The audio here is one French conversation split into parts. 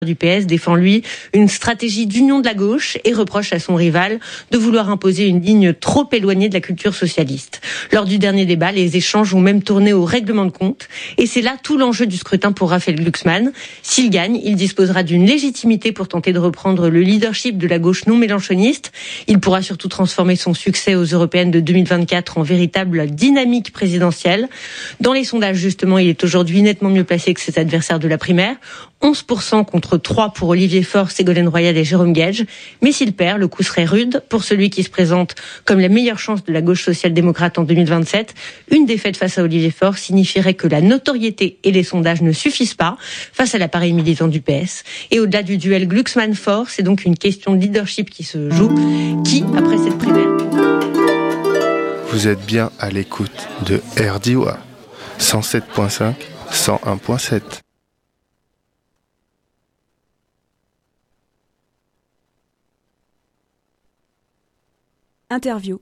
du PS défend, lui, une stratégie d'union de la gauche et reproche à son rival de vouloir imposer une ligne trop éloignée de la culture socialiste. Lors du dernier débat, les échanges ont même tourné au règlement de compte. Et c'est là tout l'enjeu du scrutin pour Raphaël Glucksmann. S'il gagne, il disposera d'une légitimité pour tenter de reprendre le leadership de la gauche non mélenchoniste. Il pourra surtout transformer son succès aux européennes de 2024 en véritable dynamique présidentielle. Dans les sondages, justement, il est aujourd'hui nettement mieux placé que ses adversaires de la primaire. 11% contre 3 pour Olivier Faure, Ségolène Royal et Jérôme Guedj. Mais s'il perd, le coup serait rude pour celui qui se présente comme la meilleure chance de la gauche social-démocrate en 2027. Une défaite face à Olivier Faure signifierait que la notoriété et les sondages ne suffisent pas face à l'appareil militant du PS. Et au-delà du duel Glucksmann-Faure, c'est donc une question de leadership qui se joue. Qui, après cette primaire... Vous êtes bien à l'écoute de RDOA 107.5, 101.7. Interview.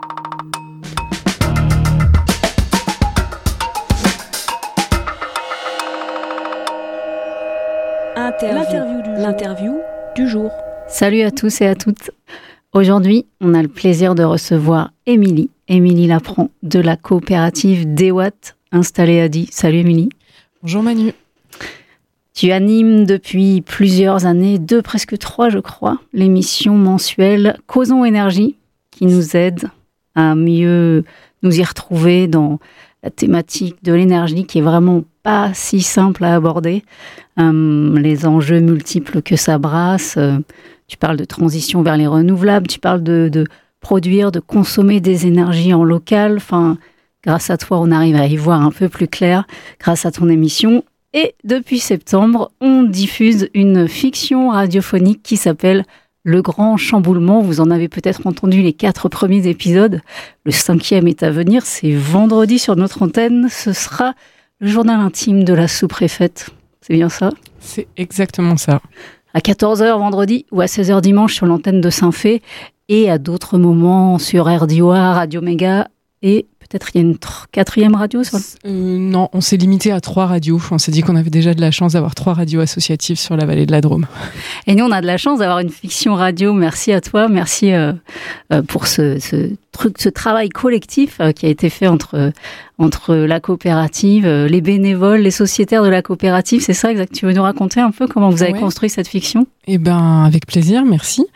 L'interview du jour. Salut à tous et à toutes. Aujourd'hui, on a le plaisir de recevoir Émilie Lapran de la coopérative DeWatt installée à Die. Salut Émilie. Bonjour Manu. Tu animes depuis plusieurs années, presque 3 je crois, l'émission mensuelle Causons Énergie, qui nous aide à mieux nous y retrouver dans la thématique de l'énergie qui est vraiment pas si simple à aborder. Les enjeux multiples que ça brasse. Tu parles de transition vers les renouvelables, tu parles de produire, de consommer des énergies en local. Enfin, grâce à toi, on arrive à y voir un peu plus clair grâce à ton émission. Et depuis septembre, on diffuse une fiction radiophonique qui s'appelle Le Grand Chamboulement. Vous en avez peut-être entendu les 4 premiers épisodes. Le 5e est à venir, c'est vendredi sur notre antenne. Ce sera le journal intime de la sous-préfète. C'est bien ça ? C'est exactement ça. À 14h vendredi ou à 16h dimanche sur l'antenne de Saint-Fé et à d'autres moments sur RDOA, Radio Méga et peut-être il y a une 4e radio sur Non, on s'est limité à 3 radios. On s'est dit qu'on avait déjà de la chance d'avoir 3 radios associatives sur la vallée de la Drôme. Et nous, on a de la chance d'avoir une fiction radio. Merci à toi. Merci pour ce travail collectif qui a été fait entre la coopérative, les bénévoles, les sociétaires de la coopérative. C'est ça exact. Tu veux nous raconter un peu comment vous avez construit cette fiction ? Eh ben, avec plaisir, merci.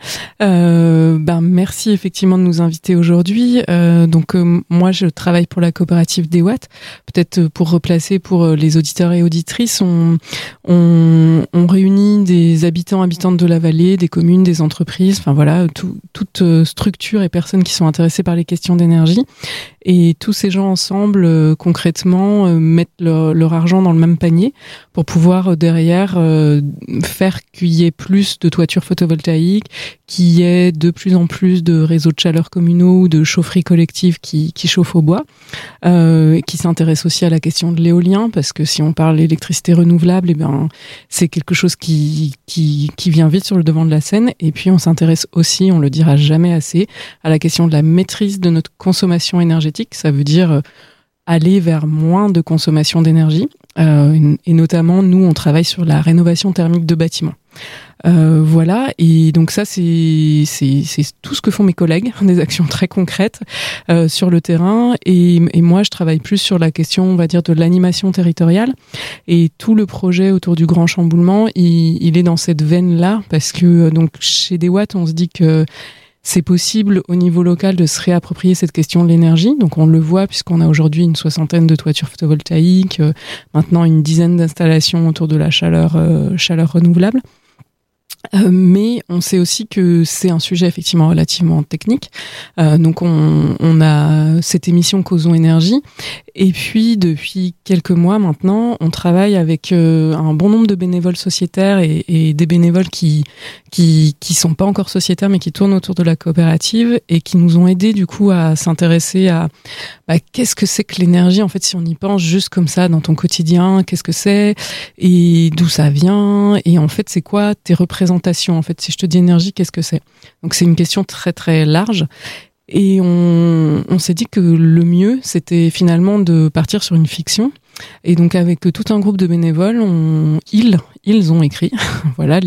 Merci effectivement de nous inviter aujourd'hui. Moi, je travaille pour la coopérative DeWatt. Peut-être pour replacer pour les auditeurs et auditrices, on réunit des habitantes de la vallée, des communes, des entreprises, enfin voilà, toute structure et personnes qui sont intéressées par les questions d'énergie. Et tous ces gens ensemble, concrètement, mettent leur argent dans le même panier pour pouvoir derrière faire qu'il y ait plus de toitures photovoltaïques, qu'il y ait de plus en plus de réseaux de chaleur communaux ou de chaufferies collectives qui chauffent au bois, qui s'intéressent aussi à la question de l'éolien, parce que si on parle d'électricité renouvelable, c'est quelque chose qui vient vite sur le devant de la scène. Et puis on s'intéresse aussi, on le dira jamais assez, à la question de la maîtrise de notre consommation énergétique. Ça veut dire aller vers moins de consommation d'énergie. Et notamment, nous, on travaille sur la rénovation thermique de bâtiments. Voilà, et donc ça, c'est tout ce que font mes collègues, des actions très concrètes sur le terrain. Et moi, je travaille plus sur la question, on va dire, de l'animation territoriale. Et tout le projet autour du Grand Chamboulement, il est dans cette veine-là, parce que donc chez DeWatt, on se dit que c'est possible au niveau local de se réapproprier cette question de l'énergie. Donc on le voit puisqu'on a aujourd'hui une 60aine de toitures photovoltaïques, maintenant une 10aine d'installations autour de la chaleur renouvelable. Mais on sait aussi que c'est un sujet effectivement relativement technique. Donc on a cette émission Causons Énergie. Et puis depuis quelques mois maintenant, on travaille avec un bon nombre de bénévoles sociétaires et des bénévoles qui sont pas encore sociétaires mais qui tournent autour de la coopérative et qui nous ont aidés du coup à s'intéresser à qu'est-ce que c'est que l'énergie en fait, si on y pense juste comme ça dans ton quotidien, qu'est-ce que c'est et d'où ça vient et en fait c'est quoi tes représentations en fait, si je te dis énergie, qu'est-ce que c'est? Donc c'est une question très très large. Et on s'est dit que le mieux, c'était finalement de partir sur une fiction. Et donc avec tout un groupe de bénévoles, ils ont écrit, voilà,